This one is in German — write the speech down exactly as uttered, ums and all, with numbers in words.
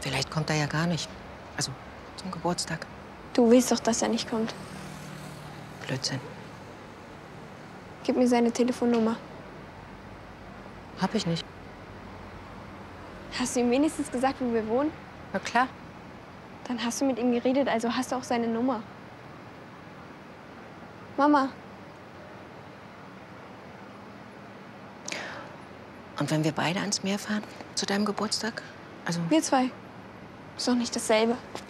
Vielleicht kommt er ja gar nicht. Also zum Geburtstag. Du weißt doch, dass er nicht kommt. Blödsinn. Gib mir seine Telefonnummer. Hab ich nicht. Hast du ihm wenigstens gesagt, wo wir wohnen? Na klar. Dann hast du mit ihm geredet, also hast du auch seine Nummer. Mama. Und wenn wir beide ans Meer fahren, zu deinem Geburtstag? Also Wir zwei. Ist doch nicht dasselbe.